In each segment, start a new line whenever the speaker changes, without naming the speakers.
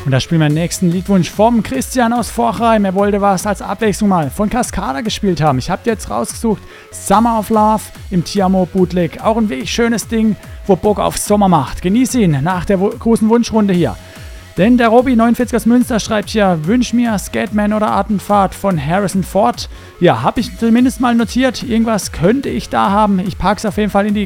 Und da spielen wir den nächsten Liedwunsch vom Christian aus Vorchheim. Er wollte was als Abwechslung mal von Cascada gespielt haben. Ich habe dir jetzt rausgesucht, Summer of Love im Tiamo Bootleg. Auch ein wirklich schönes Ding, wo Bock auf Sommer macht. Genieß ihn nach der großen Wunschrunde hier. Denn der Robby 49 aus Münster schreibt hier, wünsch mir Scatman oder Artenfahrt von Harrison Ford. Ja, habe ich zumindest mal notiert. Irgendwas könnte ich da haben. Ich packe es auf jeden Fall in die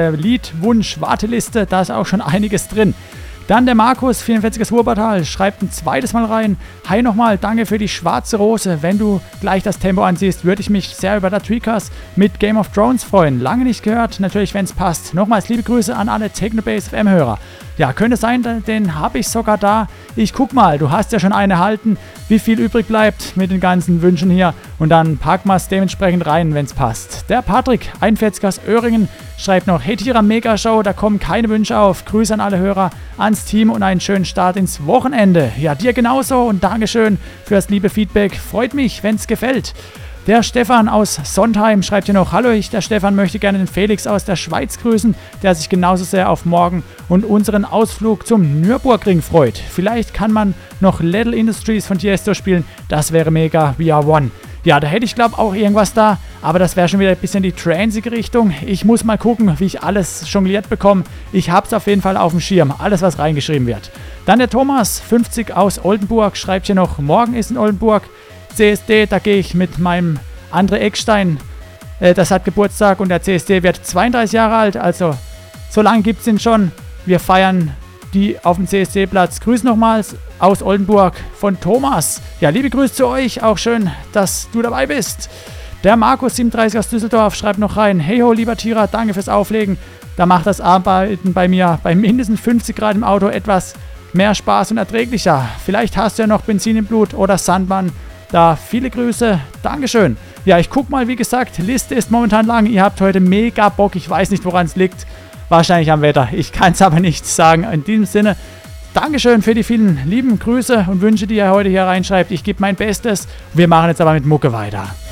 Liedwunsch-Warteliste. Da ist auch schon einiges drin. Dann der Markus, 44 aus Wurbertal, schreibt ein zweites Mal rein. Hi nochmal, danke für die schwarze Rose. Wenn du gleich das Tempo ansiehst, würde ich mich sehr über das Tweakers mit Game of Thrones freuen. Lange nicht gehört, natürlich, wenn es passt. Nochmals liebe Grüße an alle Technobase FM-Hörer. Ja, könnte sein, den habe ich sogar da. Ich guck mal, du hast ja schon einen erhalten, wie viel übrig bleibt mit den ganzen Wünschen hier. Und dann packen wir es dementsprechend rein, wenn es passt. Der Patrick, 41 aus Öhringen, schreibt noch, hey Tira, Mega-Show, da kommen keine Wünsche auf. Grüße an alle Hörer, ans Team und einen schönen Start ins Wochenende. Ja, dir genauso und Dankeschön fürs liebe Feedback. Freut mich, wenn es gefällt. Der Stefan aus Sondheim schreibt hier noch, hallo, der Stefan möchte gerne den Felix aus der Schweiz grüßen, der sich genauso sehr auf morgen und unseren Ausflug zum Nürburgring freut. Vielleicht kann man noch Little Industries von Tiesto spielen, das wäre mega, we are one. Ja, da hätte ich glaube auch irgendwas da, aber das wäre schon wieder ein bisschen die transige Richtung. Ich muss mal gucken, wie ich alles jongliert bekomme. Ich habe es auf jeden Fall auf dem Schirm, alles was reingeschrieben wird. Dann der Thomas, 50 aus Oldenburg, schreibt hier noch, morgen ist in Oldenburg CSD, da gehe ich mit meinem André Eckstein, das hat Geburtstag und der CSD wird 32 Jahre alt, also so lange gibt es ihn schon. Wir feiern die auf dem CSD-Platz. Grüß nochmals aus Oldenburg von Thomas. Ja, liebe Grüße zu euch, auch schön, dass du dabei bist. Der Markus, 37 aus Düsseldorf, schreibt noch rein, hey ho, lieber Tira, danke fürs Auflegen. Da macht das Arbeiten bei mir bei mindestens 50 Grad im Auto etwas mehr Spaß und erträglicher. Vielleicht hast du ja noch Benzin im Blut oder Sandmann. Da viele Grüße, Dankeschön. Ja, ich guck mal, wie gesagt, Liste ist momentan lang. Ihr habt heute mega Bock, ich weiß nicht, woran es liegt. Wahrscheinlich am Wetter, ich kann es aber nicht sagen. In diesem Sinne, Dankeschön für die vielen lieben Grüße und Wünsche, die ihr heute hier reinschreibt. Ich gebe mein Bestes. Wir machen jetzt aber mit Mucke weiter.